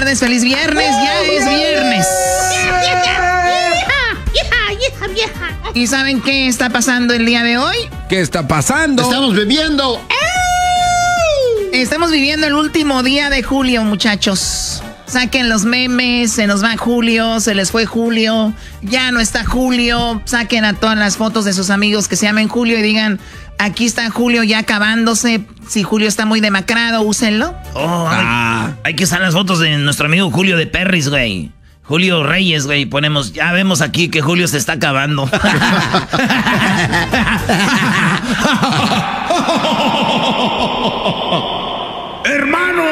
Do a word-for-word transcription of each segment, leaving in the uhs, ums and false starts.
tardes, feliz viernes, ya es viernes. ¿Y saben qué está pasando el día de hoy? ¿Qué está pasando? Estamos bebiendo. Estamos viviendo el último día de julio, muchachos. Saquen los memes, se nos va Julio, se les fue Julio, ya no está Julio. Saquen a todas las fotos de sus amigos que se llamen Julio y digan, aquí está Julio ya acabándose. Si Julio está muy demacrado, úsenlo. Oh, ah. hay, hay que usar las fotos de nuestro amigo Julio de Perris, güey. Julio Reyes, güey, ponemos, ya vemos aquí que Julio se está acabando. ¡Hermano!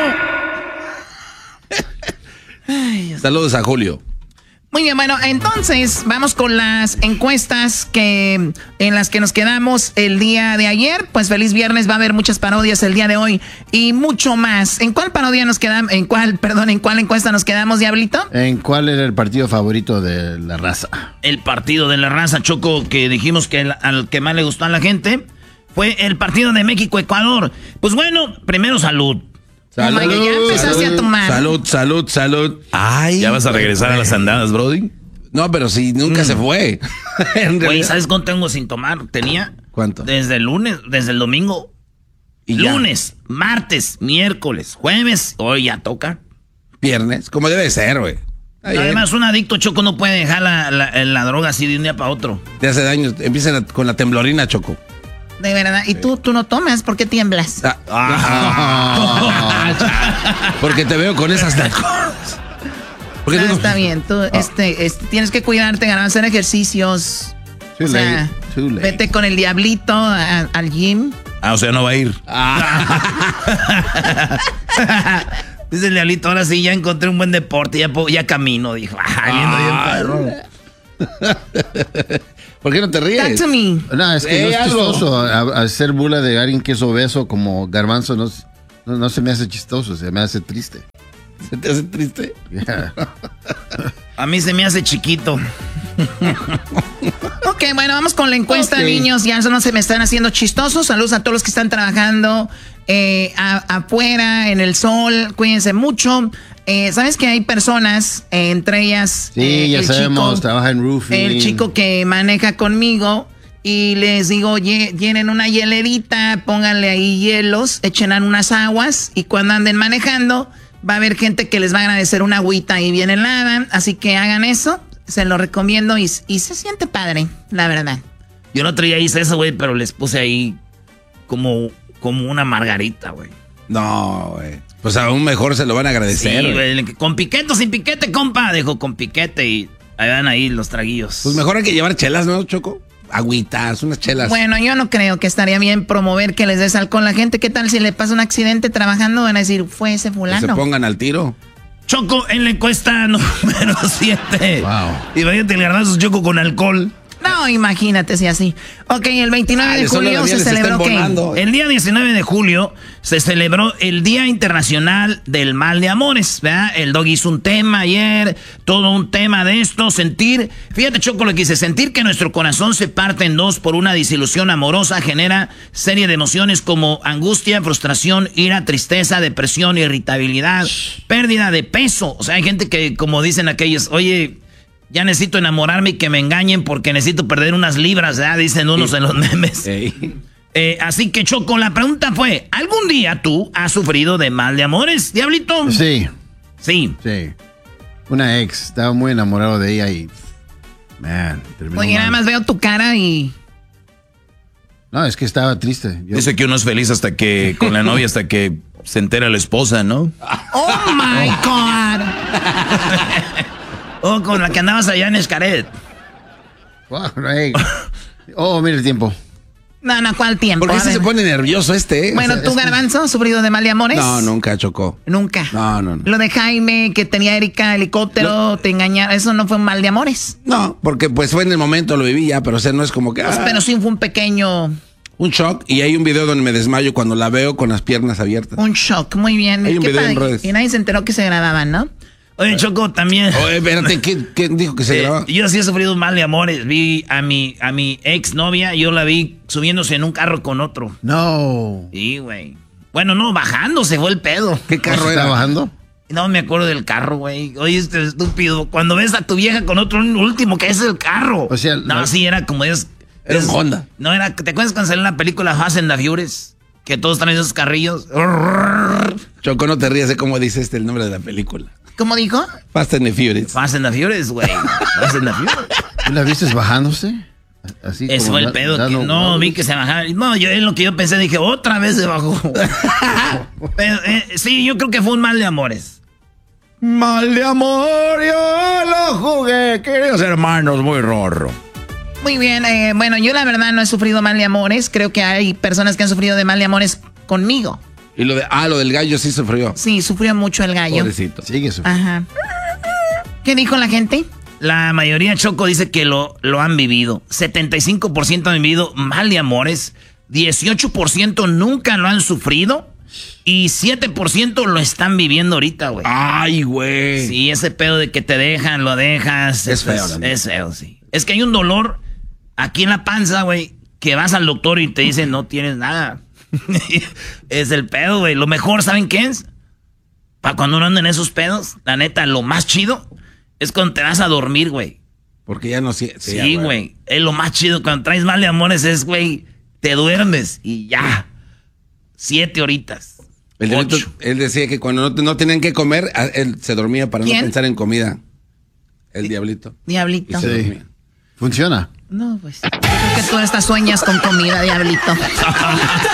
Ay, saludos a Julio. Muy bien, bueno, entonces vamos con las encuestas que en las que nos quedamos el día de ayer. Pues feliz viernes, va a haber muchas parodias el día de hoy y mucho más. ¿En cuál parodia nos quedamos? ¿En cuál, perdón, en cuál encuesta nos quedamos, Diablito? ¿En cuál era el partido favorito de la raza? El partido de la raza, Choco, que dijimos que el, al que más le gustó a la gente fue el partido de México-Ecuador. Pues bueno, primero salud. Salud, oh, ya empezaste a tomar. Salud, salud, salud. Ay, ¿ya vas a regresar a las andadas, Brody? No, pero si nunca mm. se fue. Güey, ¿sabes cuánto tengo sin tomar? Tenía. ¿Cuánto? Desde el lunes, desde el domingo. ¿Y lunes, ya? Martes, miércoles, jueves. Hoy ya toca. Viernes, como debe ser, güey. Además, un adicto, Choco, no puede dejar la, la, la droga así de un día para otro. Te hace daño. Empiezan con la temblorina, Choco. De verdad. ¿Y tú, tú no tomas? ¿Por qué tiemblas? Ah, ah, porque te veo con esas cosas. No, no, está bien. Tú, oh. este, este, tienes que cuidarte, ganar, hacer ejercicios. Too o sea, Too late. Vete con el diablito a, al gym. Ah, o sea, no va a ir. Ah. Dice el diablito, ahora sí, ya encontré un buen deporte, ya, ya camino. Dijo, ay, viendo bien perro. ¿Por qué no te ríes? Talk to me. No, es que hey, no es chistoso. A, hacer burla de alguien que es obeso como Garbanzo no, no, no se me hace chistoso, se me hace triste. ¿Se te hace triste? Yeah. A mí se me hace chiquito. Ok, bueno, vamos con la encuesta, okay. Niños. Ya no se me están haciendo chistosos. Saludos a todos los que están trabajando eh, a, afuera, en el sol. Cuídense mucho. Eh, ¿Sabes que hay personas, eh, entre ellas... Sí, eh, ya el sabemos, chico, trabaja en roofing. El chico que maneja conmigo y les digo, llenen una hielerita, pónganle ahí hielos, echen unas aguas y cuando anden manejando va a haber gente que les va a agradecer una agüita y bien helada. Así que hagan eso, se lo recomiendo y, y se siente padre, la verdad. Yo no traía hice eso, güey, pero les puse ahí como, como una margarita, güey. No, güey. Pues aún mejor se lo van a agradecer. Sí, güey. Con piquete o sin piquete, compa. Dijo con piquete y ahí van ahí los traguillos. Pues mejor hay que llevar chelas, ¿no, Choco? Agüitas, unas chelas. Bueno, yo no creo que estaría bien promover que les des alcohol a la gente. ¿Qué tal si le pasa un accidente trabajando? Van a decir, fue ese fulano. Que se pongan al tiro. Choco en la encuesta número siete. Wow. Imagínate el garbanzo Choco con alcohol. No, imagínate si así. Ok, el veintinueve Ay, de julio se celebró ¿qué? El día diecinueve de julio se celebró el Día Internacional del Mal de Amores, ¿verdad? El Dog hizo un tema ayer, todo un tema de esto, sentir, fíjate Choco lo que dice, sentir que nuestro corazón se parte en dos por una desilusión amorosa genera serie de emociones como angustia, frustración, ira, tristeza, depresión, irritabilidad, pérdida de peso. O sea, hay gente que, como dicen aquellos, oye... Ya necesito enamorarme y que me engañen porque necesito perder unas libras, ¿verdad? Dicen unos en los memes. Eh, así que, Choco, la pregunta fue, ¿algún día tú has sufrido de mal de amores, Diablito? Sí. Sí. Sí. Una ex, estaba muy enamorado de ella y... Man, terminó Oye, mal. nada más veo tu cara y... No, es que estaba triste. Yo... Dice que uno es feliz hasta que, con la novia, hasta que se entera la esposa, ¿no? ¡Oh, my God! Oh, con la que andabas allá en Xcaret. Wow, right. Oh, mira el tiempo. No, no, ¿cuál tiempo? ¿Por qué se, se pone nervioso este? Eh? Bueno, o sea, ¿tú, Garbanzo, has sufrido de mal de amores? No, nunca, Chocó. Nunca. No, no, no. Lo de Jaime, que tenía Erika helicóptero, no. Te engañaron, ¿eso no fue un mal de amores? No, porque pues fue en el momento, lo viví ya, pero o sea, no es como que... Pues, ah, pero sí fue un pequeño... Un shock, y hay un video donde me desmayo cuando la veo con las piernas abiertas. Un shock, muy bien. Hay un Qué video padre. en redes. Y nadie se enteró que se grababan, ¿no? Oye, Choco, también. Oye, espérate, ¿quién, quién dijo que se eh, grababa? Yo sí he sufrido un mal de amores. Vi a mi, a mi ex novia, yo la vi subiéndose en un carro con otro. No. Sí, güey. Bueno, no, bajándose fue el pedo. ¿Qué carro ¿Estaba era? bajando? No me acuerdo del carro, güey. Oye, este estúpido. Cuando ves a tu vieja con otro último que es el carro. O sea, no, la... sí, era como es. Era es, un Honda. No, era. ¿Te acuerdas cuando salió la película Fast and the Furious? Que todos traen esos carrillos. Choco, no te rías de cómo dice este el nombre de la película. ¿Cómo dijo? Fast and the Furious. Fast and the Furious, güey. Fast and the Furious. ¿Tú la viste bajándose? Así Ese como fue el da, pedo. dando, Que no, ¿no? vi que se bajaba. No, yo en lo que yo pensé, dije, otra vez se bajó. Pero, eh, sí, yo creo que fue un mal de amores. Mal de amor, yo lo jugué, queridos hermanos, muy rorro. Muy bien, eh, bueno, yo la verdad no he sufrido mal de amores. Creo que hay personas que han sufrido de mal de amores conmigo. Y lo de, ah, lo del gallo sí sufrió. Sí, sufrió mucho el gallo. Pobrecito. Sigue sufriendo. Ajá. ¿Qué dijo la gente? La mayoría, Choco, dice que lo, lo han vivido. setenta y cinco por ciento han vivido mal de amores. dieciocho por ciento nunca lo han sufrido. Y siete por ciento lo están viviendo ahorita, güey. Ay, güey. Sí, ese pedo de que te dejan, lo dejas. Es eso feo, Es, ¿no? es feo, sí. Es que hay un dolor aquí en la panza, güey, que vas al doctor y te dicen no tienes nada. Es el pedo, güey. Lo mejor, ¿saben qué es? Para cuando uno anda en esos pedos, la neta, lo más chido es cuando te vas a dormir, güey. Porque ya no sí. Sí, güey. Es lo más chido. Cuando traes mal de amores es, güey, te duermes y ya. Siete horitas. El diablito, Ocho. él decía que cuando no, no tenían que comer, a- él se dormía para ¿Quién? no pensar en comida. El diablito. Y Diablito. se Sí. dormía. Funciona. No, pues. Yo creo que tú estas sueñas con comida, diablito.